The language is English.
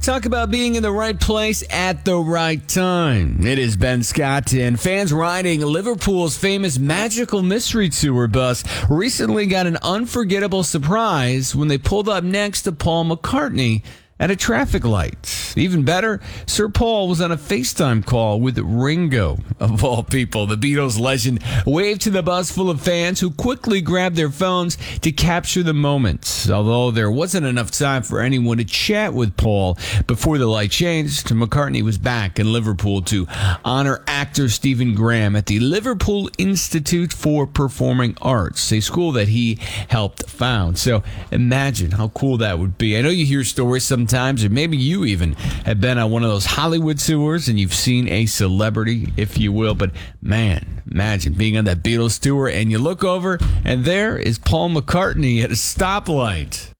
Talk about being in the right place at the right time. It is Ben Scott, and fans riding Liverpool's famous Magical Mystery Tour bus recently got an unforgettable surprise when they pulled up next to Paul McCartney at a traffic light. Even better, Sir Paul was on a FaceTime call with Ringo, of all people. The Beatles legend waved to the bus full of fans who quickly grabbed their phones to capture the moment. Although there wasn't enough time for anyone to chat with Paul before the light changed, McCartney was back in Liverpool to honor actor Stephen Graham at the Liverpool Institute for Performing Arts, a school that he helped found. So imagine how cool that would be. I know you hear stories sometimes, or maybe you even have been on one of those Hollywood tours and you've seen a celebrity, if you will. But man, imagine being on that Beatles tour and you look over and there is Paul McCartney at a stoplight.